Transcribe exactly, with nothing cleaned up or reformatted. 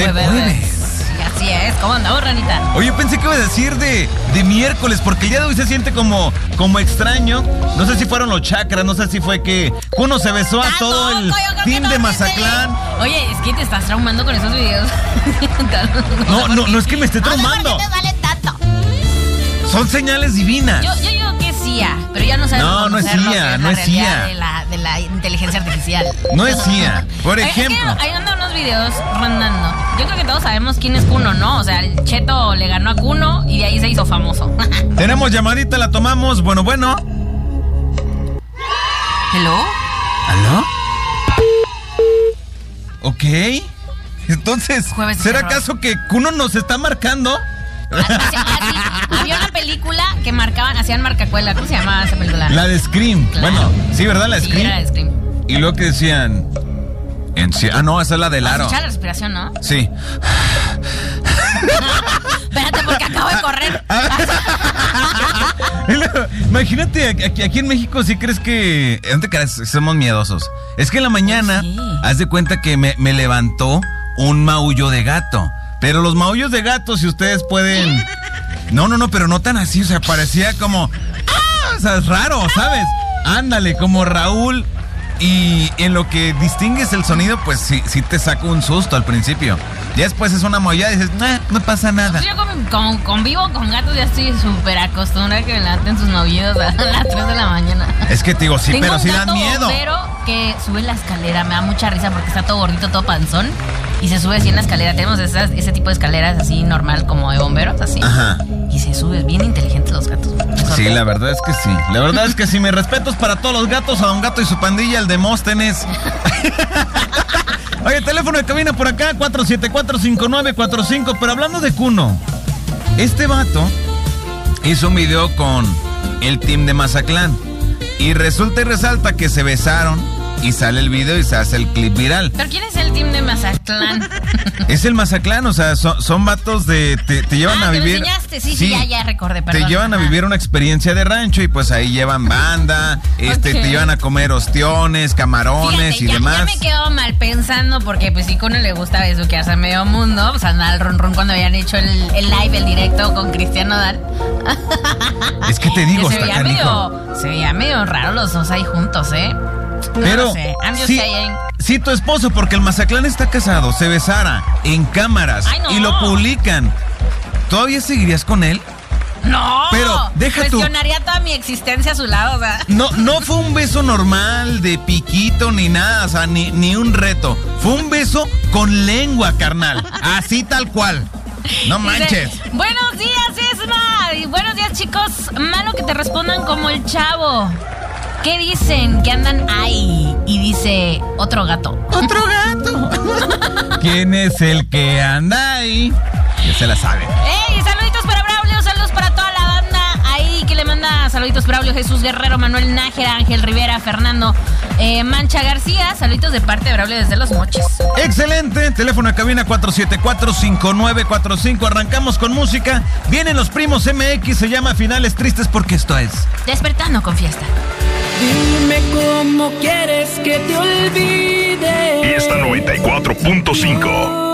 jueves. jueves. Así es, ¿cómo andamos, ranita? Oye, pensé que iba a decir de, de miércoles, porque el día de hoy se siente como, como extraño. No sé si fueron los chakras, no sé si fue que Kuno se besó a todo el team de Mazatlán. Oye, es que te estás traumando con esos videos. No, no, no es que me esté traumando. ¿Por qué te vale tanto? Son señales divinas. Yo, yo digo que es I A, pero ya no sabemos No, no es conocer lo I A, que es no la es realidad I A. de la, de la inteligencia artificial. No es I A. Por Es que ejemplo. ahí andan unos videos rondando. Yo creo que todos sabemos quién es Kuno, ¿no? O sea, el Cheto le ganó a Kuno y de ahí se hizo famoso. Tenemos llamadita, la tomamos. Bueno, bueno. ¿Hello? ¿Aló? Ok. Entonces, Jueves de ¿será terror. acaso que Kuno nos está marcando? Así, así, había una película que marcaban, hacían marcacuela. ¿Cómo se llamaba esa película? La de Scream. Claro. Bueno, sí, ¿verdad? La Sí, Scream. era de Scream. Y luego que decían. En sí- ah, no, esa es la del aro. Escuchar la respiración, ¿no? Sí. Espérate, porque acabo de correr. Y luego, imagínate, aquí, aquí en México, ¿sí crees que. No te creas, somos miedosos. Es que en la mañana, Sí. haz de cuenta que me, me levantó un maullo de gato. Pero los maullos de gato, si ustedes pueden. No, no, no, pero no tan así. O sea, parecía como. ¡Ah! O sea, es raro, ¿sabes? Ándale, como Raúl. Y en lo que distingues el sonido, pues sí, sí te saca un susto al principio. Ya después es una maullada y dices, nah, no pasa nada. Yo con, con- convivo con gatos, ya estoy súper acostumbrada a que me levanten sus maullidos a las tres de la mañana. Es que te digo, sí, Tengo pero un sí gato dan miedo. bombero que sube la escalera, me da mucha risa porque está todo gordito, todo panzón. Y se sube así en la escalera. Tenemos esas, ese tipo de escaleras así normal como de bomberos, así. Ajá. Y se sube, bien inteligentes los gatos. Sí, la verdad es que sí. La verdad es que sí. Mis respetos para todos los gatos, a Don Gato y su pandilla, el Demóstenes. Oye, teléfono de cabina por acá, cuatro siete cuatro, cinco nueve cuatro cinco. Pero hablando de Kuno, este vato hizo un video con el team de Mazatlán. Y resulta y resalta que se besaron y sale el video y se hace el clip viral. ¿Pero quién es el team de Mazatlán? Es el Mazatlán, o sea, son, son vatos de... Te, te llevan ah, a ¿te lo vivir... enseñaste? Sí, sí, ya, ya recordé, perdón. Te llevan a Ah. vivir una experiencia de rancho y pues ahí llevan banda, este, Ok. te llevan a comer ostiones, camarones Fíjate, y ya, demás. ya me quedo mal pensando porque pues sí, con él le gusta besuquearse a medio mundo. Pues anda al ron ron cuando habían hecho el, el live, el directo con Cristian Nodal. Es que te digo, Que se está veía canijo. medio, se veía medio raro los dos ahí juntos, ¿eh? No Pero lo sé. I'm just si, saying. si tu esposo, porque el Mazatlán está casado, se besara en cámaras Ay, no. y lo publican, ¿todavía seguirías con él? No, Pero, deja tú. cuestionaría toda mi existencia a su lado, o sea. No, no fue un beso normal de piquito ni nada, o sea, ni, ni un reto. Fue un beso con lengua, carnal. Así tal cual. No manches. Dice, buenos días, Esma. Y buenos días, chicos. Malo que te respondan como el chavo. ¿Qué dicen? Que andan ahí. Y dice otro gato. Otro gato. ¿Quién es el que anda ahí? Ya se la sabe. ¡Ey! Saluditos para Braulio, saludos para toda la banda ahí que le manda saluditos Braulio, Jesús Guerrero, Manuel Nájera, Ángel Rivera, Fernando eh, Mancha García. Saluditos de parte de Braulio desde Los Mochis. Excelente. Teléfono de cabina cuatro siete cuatro, cinco nueve cuatro cinco. Arrancamos con música. Vienen los primos M X. Se llama Finales Tristes porque esto es Despertando con fiesta. Dime cómo quieres que te olvide. Fiesta noventa y cuatro punto cinco.